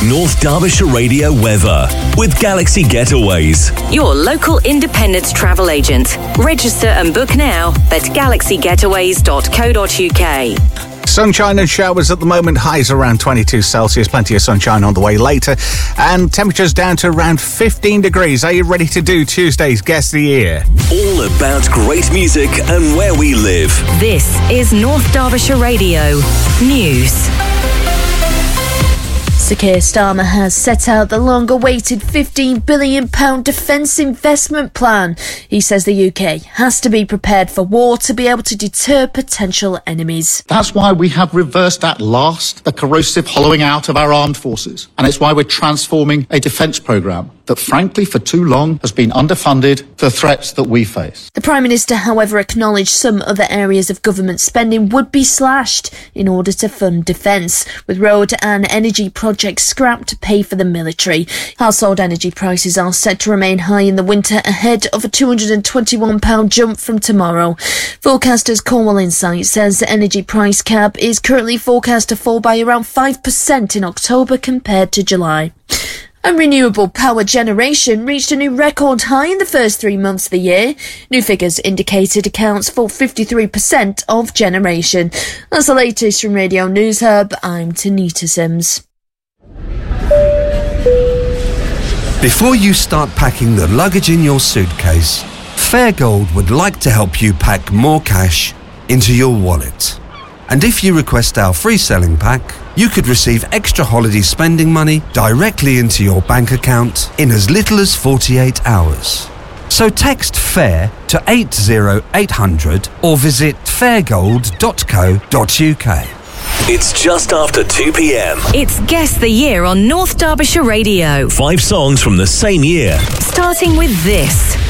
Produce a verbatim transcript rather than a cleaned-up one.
North Derbyshire Radio weather with Galaxy Getaways. Your local independent travel agent. Register and book now at galaxy getaways dot co dot uk. Sunshine and showers at the moment, highs around twenty-two Celsius, plenty of sunshine on the way later, and temperatures down to around fifteen degrees. Are you ready to do Tuesday's Guess the Year? All about great music and where we live. This is North Derbyshire Radio News. Sir Keir Starmer has set out the long-awaited fifteen billion pounds defence investment plan. He says the U K has to be prepared for war to be able to deter potential enemies. That's why we have reversed at last the corrosive hollowing out of our armed forces. And it's why we're transforming a defence programme that, frankly, for too long has been underfunded for threats that we face. The Prime Minister, however, acknowledged some other areas of government spending would be slashed in order to fund defence, with road and energy projects scrapped to pay for the military. Household energy prices are set to remain high in the winter ahead of a two hundred twenty-one pounds jump from tomorrow. Forecasters Cornwall Insight says the energy price cap is currently forecast to fall by around five percent in October compared to July. And renewable power generation reached a new record high in the first three months of the year. New figures indicate it accounts for fifty-three percent of generation. That's the latest from Radio News Hub. I'm Tanita Sims. Before you start packing the luggage in your suitcase, Fairgold would like to help you pack more cash into your wallet. And if you request our free selling pack, you could receive extra holiday spending money directly into your bank account in as little as forty-eight hours. So text FAIR to eight zero eight hundred or visit fairgold dot co dot uk. It's just after two p.m. It's Guess the Year on North Derbyshire Radio. Five songs from the same year. Starting with this.